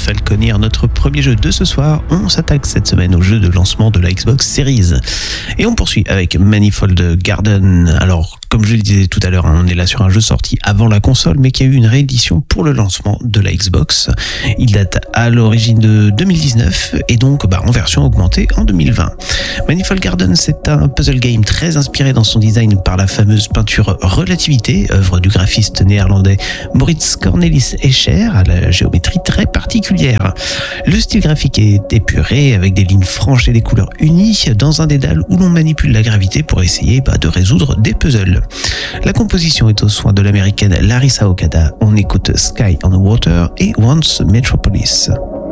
Falconeer, notre premier jeu de ce soir. On s'attaque cette semaine au jeu de lancement de la Xbox Series. Et on poursuit avec Manifold Garden. Alors, comme je le disais tout à l'heure, on est là sur un jeu sorti avant la console, mais qui a eu une réédition pour le lancement de la Xbox. Il date à l'origine de 2019 et donc en version augmentée en 2020. Manifold Garden, c'est un puzzle game très inspiré dans son design par la fameuse peinture Relativité, œuvre du graphiste néerlandais Moritz Cornelis Escher, à la géométrie très particulière. Le style graphique est épuré, avec des lignes franches et des couleurs unies, dans un dédale où l'on manipule la gravité pour essayer de résoudre des puzzles. La composition est aux soins de l'américaine Larissa Okada. On écoute Sky on the Water et Once Metropolis.